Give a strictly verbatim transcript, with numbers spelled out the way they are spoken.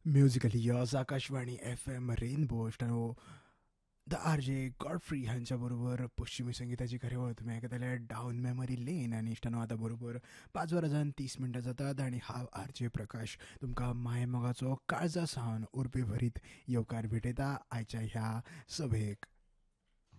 Musically yes Akashvani F M rainbow इष्टानो the R J Godfrey हांच्या बरोबर पश्चिमी संगीताची खरें वळ तुमी आयकताले डावन मेमरी लेन आनी इश्टानो आतां बरोबर पांच वरां तीस मिनटां जातात आनी हांव आर जे प्रकाश तुमकां माय मोगाचो काळजा सावन उर्बे भरीत येवकार भेटयता आयच्या ह्या सभेक.